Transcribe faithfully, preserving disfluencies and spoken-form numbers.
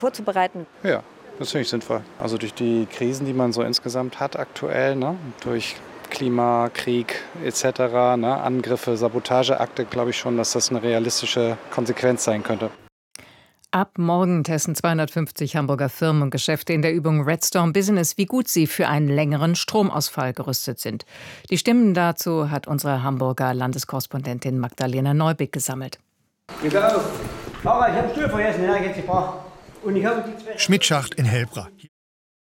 vorzubereiten. Ja, das finde ich sinnvoll. Also durch die Krisen, die man so insgesamt hat aktuell, ne? Durch Klima, Krieg et cetera, ne? Angriffe, Sabotageakte, glaube ich schon, dass das eine realistische Konsequenz sein könnte. Ab morgen testen zweihundertfünfzig Hamburger Firmen und Geschäfte in der Übung Redstorm Business, wie gut sie für einen längeren Stromausfall gerüstet sind. Die Stimmen dazu hat unsere Hamburger Landeskorrespondentin Magdalena Neubick gesammelt. Schmidtschacht in Helbra.